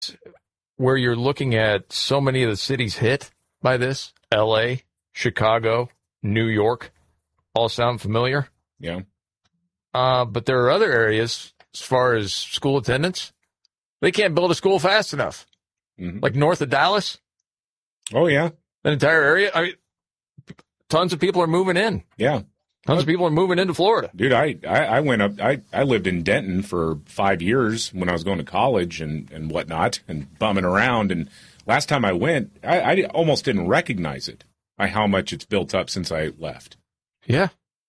where you're looking at so many of the cities hit by this. L.A., Chicago, New York, all sound familiar. Yeah. But there are other areas, as far as school attendance, they can't build a school fast enough. Mm-hmm. Like north of Dallas. Oh, yeah. That entire area. I mean, tons of people are moving in. Yeah. Tons of people are moving into Florida. Dude, I went up. I lived in Denton for 5 years when I was going to college and whatnot and bumming around. And last time I went, I almost didn't recognize it by how much it's built up since I left. Yeah.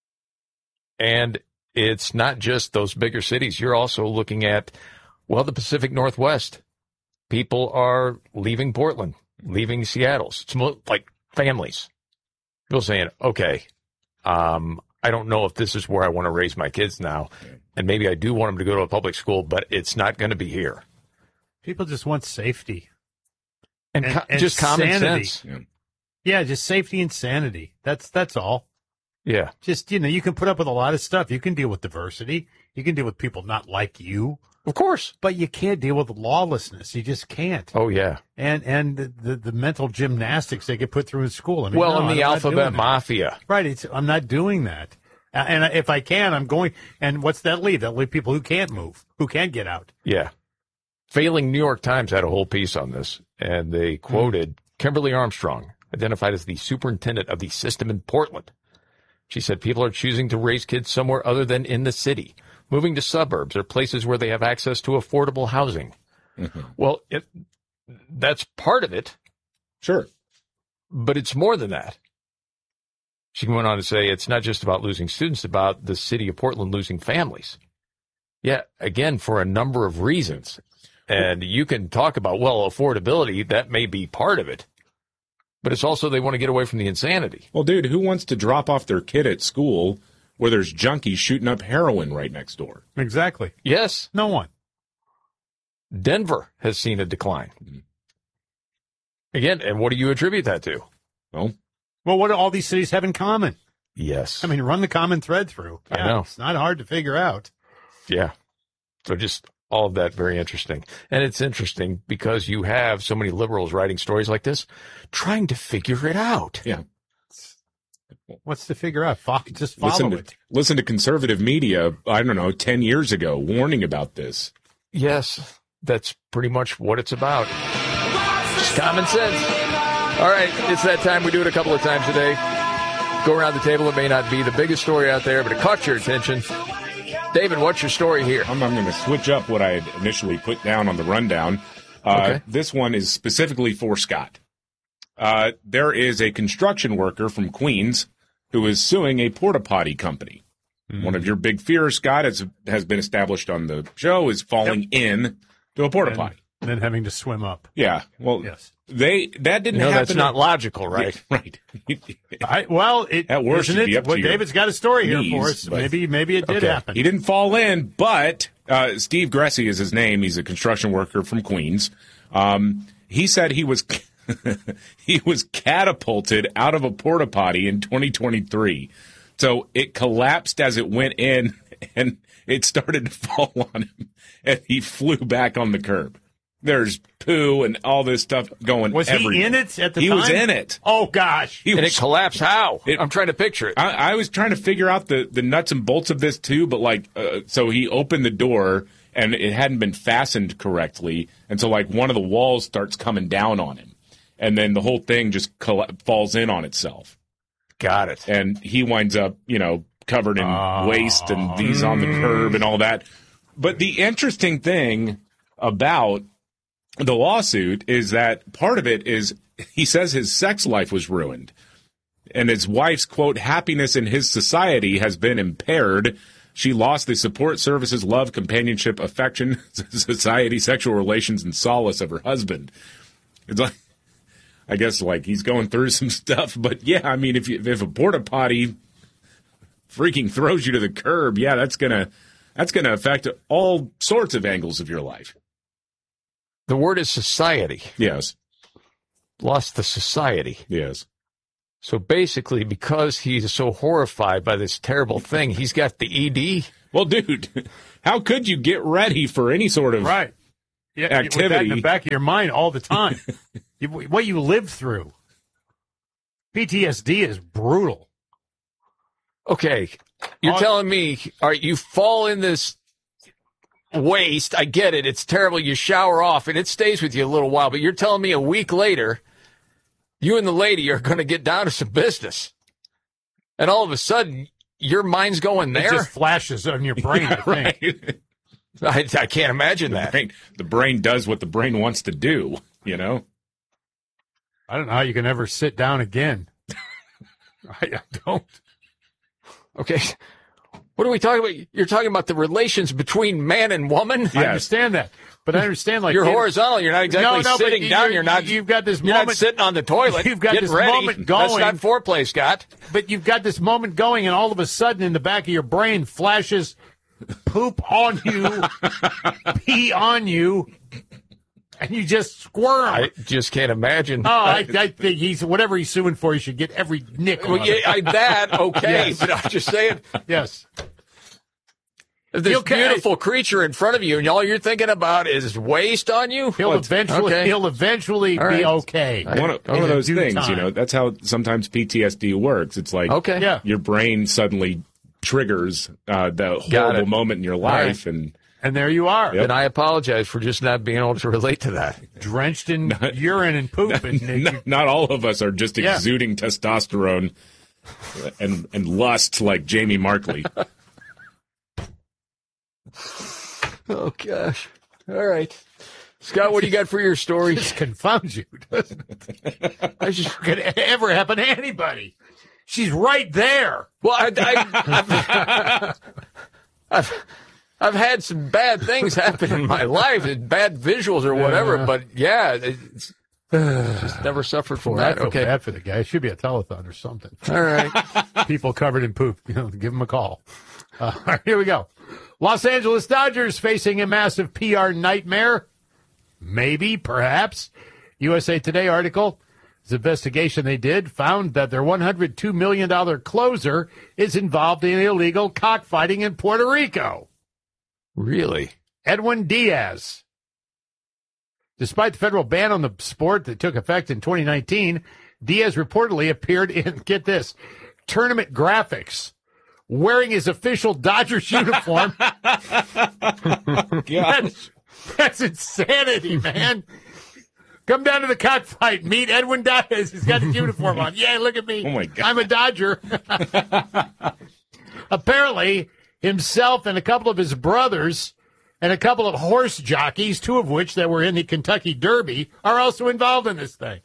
And it's not just those bigger cities. You're also looking at, well, the Pacific Northwest. People are leaving Portland, leaving Seattle. It's like families. People saying, okay, I don't know if this is where I want to raise my kids now. And maybe I do want them to go to a public school, but it's not going to be here. People just want safety. And just common sanity. sense. Yeah, just safety and sanity. That's all. Yeah. Just, you can put up with a lot of stuff. You can deal with diversity. You can deal with people not like you. Of course. But you can't deal with lawlessness. You just can't. Oh, yeah. And the mental gymnastics they get put through in school. I mean, well, no, and the I'm alphabet mafia. Right. I'm not doing that. And if I can, I'm going. And what's that leave? That leave people who can't move, who can't get out. Yeah. Failing New York Times had a whole piece on this, and they quoted Kimberly Armstrong, identified as the superintendent of the system in Portland. She said people are choosing to raise kids somewhere other than in the city, moving to suburbs or places where they have access to affordable housing. Mm-hmm. Well, that's part of it. Sure. But it's more than that. She went on to say it's not just about losing students, it's about the city of Portland losing families. Yeah, again, for a number of reasons. And you can talk about, well, affordability, that may be part of it. But it's also they want to get away from the insanity. Well, dude, who wants to drop off their kid at school where there's junkies shooting up heroin right next door? Exactly. Yes. No one. Denver has seen a decline. Again, and what do you attribute that to? Well, what do all these cities have in common? Yes. I mean, run the common thread through. I know. It's not hard to figure out. Yeah. So just all of that very interesting. And it's interesting because you have so many liberals writing stories like this, trying to figure it out. Yeah. What's to figure out? Just follow it. Listen to conservative media, 10 years ago, warning about this. Yes, that's pretty much what it's about. Just common sense. All right, it's that time. We do it a couple of times a day. Go around the table. It may not be the biggest story out there, but it caught your attention. David, what's your story here? I'm going to switch up what I had initially put down on the rundown. Okay. This one is specifically for Scott. There is a construction worker from Queens who is suing a porta potty company. Mm-hmm. One of your big fears, Scott, has been established on the show, is falling in to a porta potty. And then having to swim up. Yeah. Well, yes. That didn't happen. That's not logical, right? Yeah, right. At worst, isn't it? David's got a story knees, here for us. Maybe it did happen. He didn't fall in, but Steve Gressy is his name. He's a construction worker from Queens. He said he was he was catapulted out of a porta potty in 2023. So it collapsed as it went in, and it started to fall on him, and he flew back on the curb. There's poo and all this stuff going. Was everywhere. he in it at the time? time? He was in it. Oh, gosh. And it collapsed how? I'm trying to picture it. I was trying to figure out the nuts and bolts of this, too, but, so he opened the door, and it hadn't been fastened correctly, and so, one of the walls starts coming down on him, and then the whole thing just falls in on itself. Got it. And he winds up, covered in waste, and he's on the curb and all that. But the interesting thing about the lawsuit is that part of it is he says his sex life was ruined, and his wife's, quote, happiness in his society has been impaired. She lost the support services, love, companionship, affection, society, sexual relations, and solace of her husband. It's I guess he's going through some stuff, but yeah, I mean, if a porta potty freaking throws you to the curb, yeah, that's gonna affect all sorts of angles of your life. The word is society. Yes. Lost the society. Yes. So basically, because he's so horrified by this terrible thing, he's got the ED. Well, dude, how could you get ready for any sort of... Right. activity. With that in the back of your mind all the time. What you live through. PTSD is brutal. Okay. You're telling me, all right, you fall in this waste. I get it. It's terrible. You shower off, and it stays with you a little while. But you're telling me a week later, you and the lady are going to get down to some business. And all of a sudden, your mind's going there? It just flashes on your brain, I think. Right. I can't imagine that. The brain does what the brain wants to do, you know? I don't know how you can ever sit down again. I don't. Okay. What are we talking about? You're talking about the relations between man and woman? Yes. I understand that. But I understand, like, you're horizontal. You're not exactly sitting down. You've got this you're moment. Not sitting on the toilet. You've got getting this ready. moment going. That's not foreplay, Scott. But you've got this moment going, and all of a sudden, in the back of your brain, flashes poop on you, pee on you, and you just squirm. I just can't imagine. Oh, I think whatever he's suing for, he should get every nickel. Well, okay, Yes. but I'm just saying. Yes. This beautiful creature in front of you, and all you're thinking about is waste on you. He'll eventually All right. be okay. One of those things, time. you know, that's how sometimes PTSD works. It's like your brain suddenly triggers the horrible moment in your life. Right. And there you are. And I apologize for just not being able to relate to that. Drenched in urine and poop. Not all of us are just exuding testosterone and lust like Jamie Markley. Oh, gosh. All right. Scott, what do you got for your story? This confounds you, doesn't it? I just could ever happen to anybody. She's right there. Well, I've had some bad things happen in my life, bad visuals or whatever, but it's just never suffered from that. I feel Okay. bad for the guy. It should be a telethon or something. All right. People covered in poop. Give him a call. All right, here we go. Los Angeles Dodgers facing a massive PR nightmare. Maybe, perhaps. USA Today article. This investigation they did found that their $102 million closer is involved in illegal cockfighting in Puerto Rico. Really? Edwin Diaz. Despite the federal ban on the sport that took effect in 2019, Diaz reportedly appeared in, get this, tournament graphics, wearing his official Dodgers uniform. That's insanity, man. Come down to the cockfight. Meet Edwin Diaz. He's got his uniform on. Yeah, look at me. Oh, my God. I'm a Dodger. Apparently, himself and a couple of his brothers and a couple of horse jockeys, two of which that were in the Kentucky Derby, are also involved in this thing.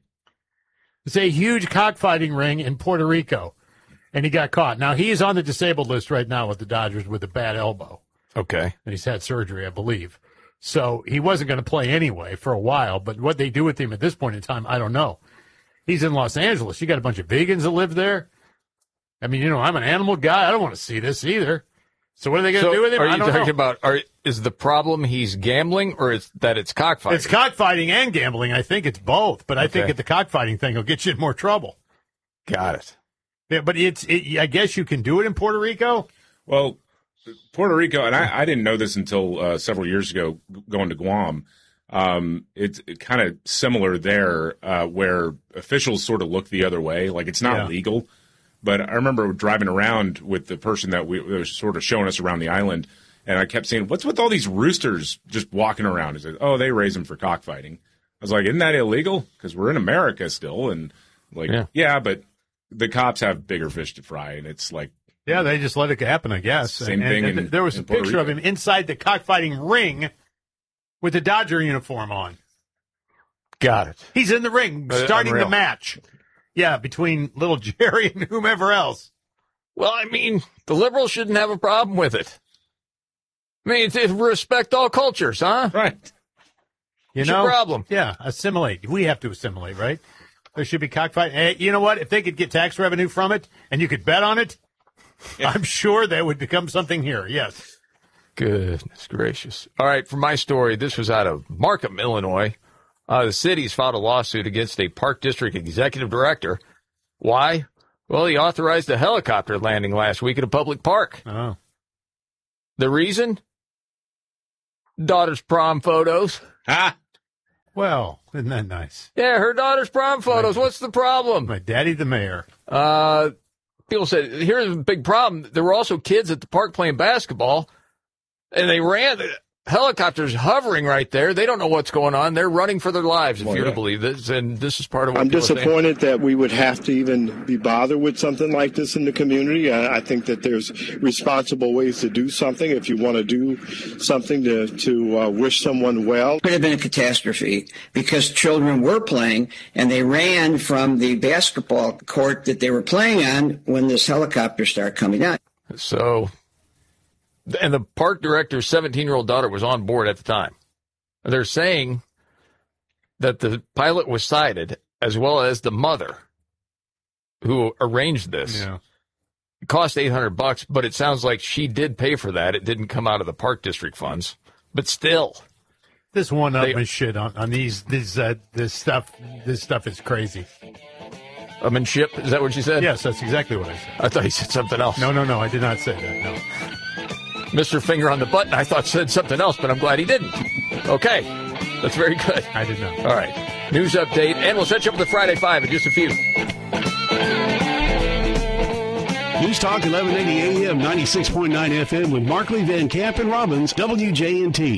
It's a huge cockfighting ring in Puerto Rico, and he got caught. Now, he is on the disabled list right now with the Dodgers with a bad elbow. Okay. And he's had surgery, I believe. So he wasn't going to play anyway for a while, but what they do with him at this point in time, I don't know. He's in Los Angeles. You got a bunch of vegans that live there. I mean, I'm an animal guy. I don't want to see this either. So what are they going to do with him? Are you talking about, is the problem he's gambling or is that it's cockfighting? It's cockfighting and gambling. I think it's both, but I think the cockfighting thing will get you in more trouble. Got it. Yeah, but I guess you can do it in Puerto Rico. Well, Puerto Rico, and I didn't know this until several years ago going to Guam. It's kind of similar there where officials sort of look the other way. Like it's not legal. But I remember driving around with the person that was sort of showing us around the island, and I kept saying, what's with all these roosters just walking around? He said, oh, they raise them for cockfighting. I was like, isn't that illegal? Because we're in America still. And like, yeah, but the cops have bigger fish to fry, and it's like, yeah, they just let it happen, I guess. Same thing. And there was a picture of him inside the cockfighting ring with the Dodger uniform on. Got it. He's in the ring starting the match. Yeah, between little Jerry and whomever else. Well, I mean, the liberals shouldn't have a problem with it. I mean, respect all cultures, huh? Right. What's your problem? Yeah, assimilate. We have to assimilate, right? There should be cockfighting. Hey, you know what? If they could get tax revenue from it and you could bet on it, I'm sure that would become something here. Yes. Goodness gracious. All right, for my story, this was out of Markham, Illinois. The city's filed a lawsuit against a park district executive director. Why? Well, he authorized a helicopter landing last week at a public park. Oh. The reason? daughter's prom photos. Ah, Well, isn't that nice? Yeah, her daughter's prom photos. What's the problem? My daddy, the mayor. People said, here's a big problem. There were also kids at the park playing basketball, and they ran. Helicopters hovering right there. They don't know what's going on. They're running for their lives, if you're to believe this. And this is part of what I'm people are saying. disappointed that we would have to even be bothered with something like this in the community. I think that there's responsible ways to do something. If you want to do something to wish someone well. It could have been a catastrophe because children were playing and they ran from the basketball court that they were playing on when this helicopter started coming down. So, and the park director's 17-year-old daughter was on board at the time. They're saying that the pilot was cited, as well as the mother who arranged this. Yeah. It cost $800, but it sounds like she did pay for that. It didn't come out of the park district funds, but still. This one-upman shit on this stuff is crazy. Upmanship? Is that what you said? Yes, that's exactly what I said. I thought you said something else. No, I did not say that, no. Mr. Finger on the button, I thought said something else, but I'm glad he didn't. Okay. That's very good. I did not. All right. News update, and we'll set you up with the Friday Five in just a few. News Talk 1180 AM, 96.9 FM with Markley, Van Camp, and Robbins, WJNT.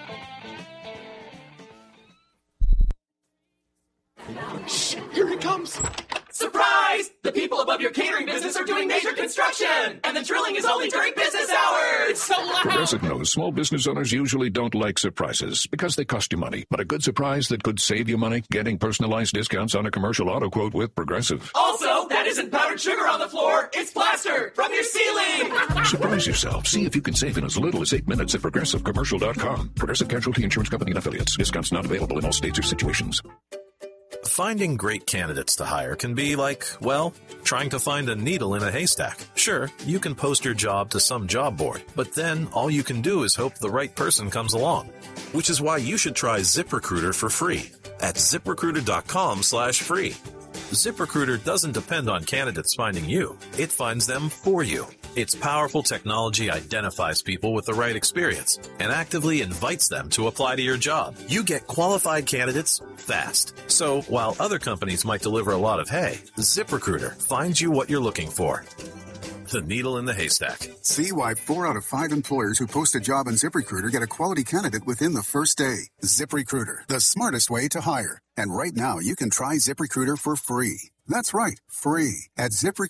Shh, here it comes. Surprise! The people above your catering business are doing major construction, and the drilling is only during business hours. It's so loud. Progressive knows small business owners usually don't like surprises because they cost you money. But a good surprise that could save you money, getting personalized discounts on a commercial auto quote with Progressive. Also, that isn't powdered sugar on the floor. It's plaster from your ceiling. Surprise yourself. See if you can save in as little as 8 minutes at ProgressiveCommercial.com. Progressive Casualty Insurance Company and Affiliates. Discounts not available in all states or situations. Finding great candidates to hire can be like, well, trying to find a needle in a haystack. Sure, you can post your job to some job board, but then all you can do is hope the right person comes along. Which is why you should try ZipRecruiter for free at ZipRecruiter.com/free. ZipRecruiter doesn't depend on candidates finding you. It finds them for you. Its powerful technology identifies people with the right experience and actively invites them to apply to your job. You get qualified candidates fast. So while other companies might deliver a lot of hay, ZipRecruiter finds you what you're looking for. The needle in the haystack. See why 4 out of 5 employers who post a job on ZipRecruiter get a quality candidate within the first day. ZipRecruiter, the smartest way to hire. And right now, you can try ZipRecruiter for free. That's right, free at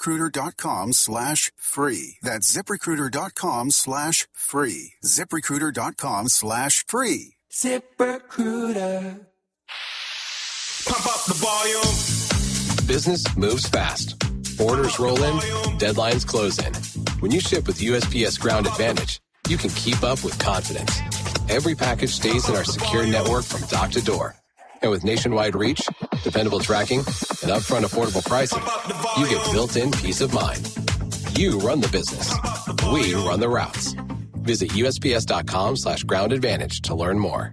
ZipRecruiter.com/free. That's ZipRecruiter.com/free. ZipRecruiter.com/free. ZipRecruiter. Pump up the volume. Business moves fast. Orders roll in, deadlines close in. When you ship with USPS Ground Advantage, you can keep up with confidence. Every package stays in our secure network from dock to door. And with nationwide reach, dependable tracking, and upfront affordable pricing, you get built-in peace of mind. You run the business. We run the routes. Visit USPS.com/Ground Advantage to learn more.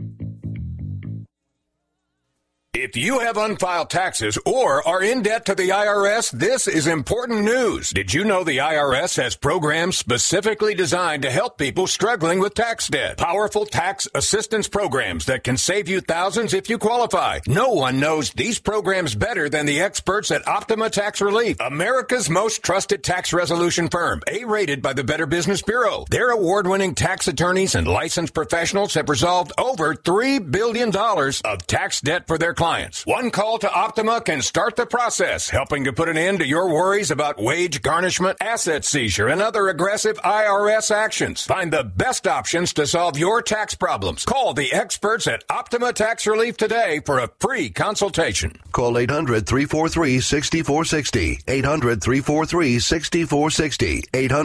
If you have unfiled taxes or are in debt to the IRS, this is important news. Did you know the IRS has programs specifically designed to help people struggling with tax debt? Powerful tax assistance programs that can save you thousands if you qualify. No one knows these programs better than the experts at Optima Tax Relief, America's most trusted tax resolution firm, A-rated by the Better Business Bureau. Their award-winning tax attorneys and licensed professionals have resolved over $3 billion of tax debt for their clients. One call to Optima can start the process, helping to put an end to your worries about wage garnishment, asset seizure, and other aggressive IRS actions. Find the best options to solve your tax problems. Call the experts at Optima Tax Relief today for a free consultation. Call 800-343-6460. 800-343-6460.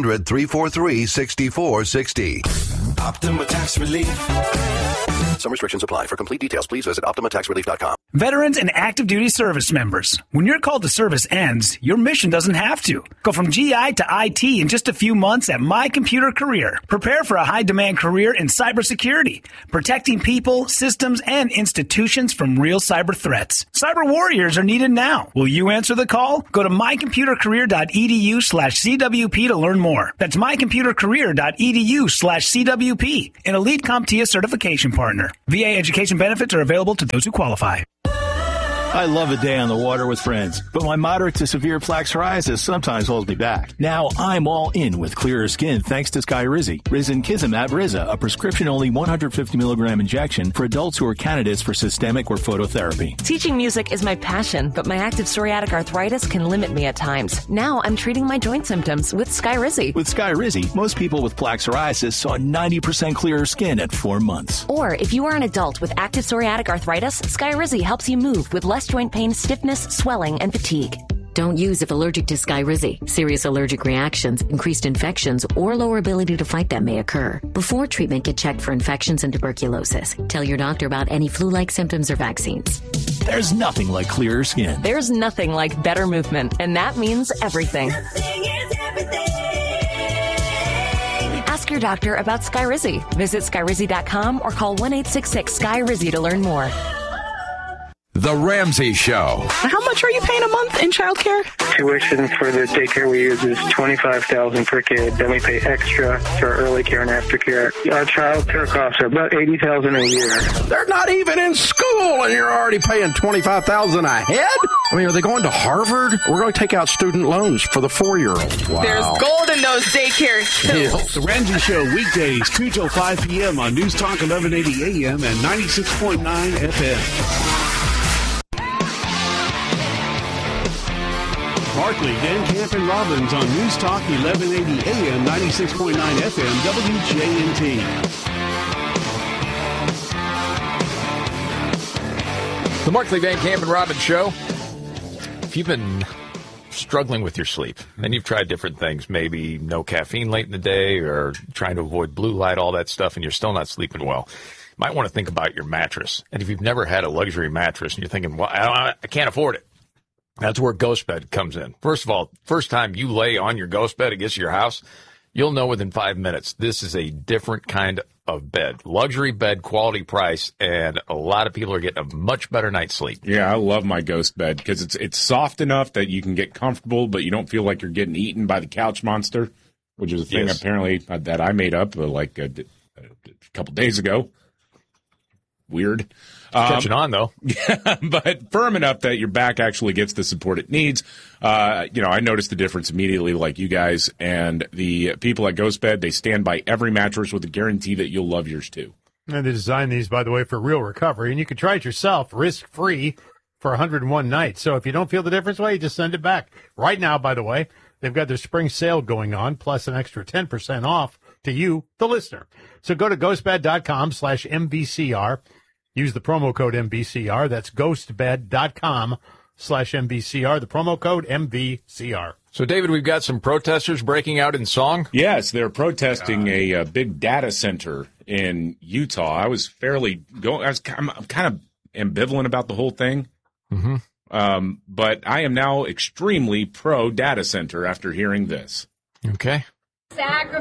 800-343-6460. Optima Tax Relief. Some restrictions apply. For complete details, please visit OptimaTaxRelief.com. Veterans and active duty service members. When your call to service ends, your mission doesn't have to. Go from GI to IT in just a few months at My Computer Career. Prepare for a high-demand career in cybersecurity, protecting people, systems, and institutions from real cyber threats. Cyber warriors are needed now. Will you answer the call? Go to mycomputercareer.edu/CWP to learn more. That's mycomputercareer.edu/CWP. UP, an elite CompTIA certification partner. VA education benefits are available to those who qualify. I love a day on the water with friends, but my moderate to severe plaque psoriasis sometimes holds me back. Now I'm all in with clearer skin thanks to Skyrizi. Risankizumab Riza, a prescription-only 150 milligram injection for adults who are candidates for systemic or phototherapy. Teaching music is my passion, but my active psoriatic arthritis can limit me at times. Now I'm treating my joint symptoms with Skyrizi. With Skyrizi, most people with plaque psoriasis saw 90% clearer skin at 4 months. Or if you are an adult with active psoriatic arthritis, Skyrizi helps you move with less joint pain, stiffness, swelling, and fatigue. Don't use if allergic to Skyrizi. Serious allergic reactions, increased infections, or lower ability to fight them may occur. Before treatment, get checked for infections and tuberculosis. Tell your doctor about any flu-like symptoms or vaccines. There's nothing like clearer skin. There's nothing like better movement, and that means everything. Ask your doctor about Skyrizi. Visit Skyrizi.com or call 1-866-SKY-RIZI to learn more. The Ramsey Show. How much are you paying a month in childcare? Tuition for the daycare we use is $25,000 per kid. Then we pay extra for early care and aftercare. Our child care costs are about $80,000 a year. They're not even in school, and you're already paying $25,000 a head. I mean, are they going to Harvard? We're going to take out student loans for the 4-year-olds. Wow. There's gold in those daycare hills. The Ramsey Show, weekdays 2 till 5 p.m. on News Talk 1180 AM and 96.9 FM. Markley, Dan Camp, and Robbins on News Talk 1180 AM, 96.9 FM, WJNT. The Markley, Van Camp, and Robbins Show. If you've been struggling with your sleep and you've tried different things, maybe no caffeine late in the day or trying to avoid blue light, all that stuff, and you're still not sleeping well, you might want to think about your mattress. And if you've never had a luxury mattress and you're thinking, well, I can't afford it, that's where GhostBed comes in. First of all, first time you lay on your ghost bed against your house, you'll know within 5 minutes this is a different kind of bed. Luxury bed, quality price, and a lot of people are getting a much better night's sleep. Yeah, I love my ghost bed because it's soft enough that you can get comfortable, but you don't feel like you're getting eaten by the couch monster, which is a thing apparently that I made up like a couple days ago. Weird. Catching on, though. Yeah, but firm enough that your back actually gets the support it needs. I noticed the difference immediately, like you guys. And the people at GhostBed, they stand by every mattress with a guarantee that you'll love yours, too. And they designed these, by the way, for real recovery. And you can try it yourself, risk-free, for 101 nights. So if you don't feel the difference, well, you just send it back. Right now, by the way, they've got their spring sale going on, plus an extra 10% off to you, the listener. So go to ghostbed.com/MVCR. Use the promo code MVCR. That's ghostbed.com/MVCR. The promo code MVCR. So, David, we've got some protesters breaking out in song. Yes, they're protesting a big data center in Utah. I'm kind of ambivalent about the whole thing. Mm-hmm. But I am now extremely pro data center after hearing this. Okay. Sacrifice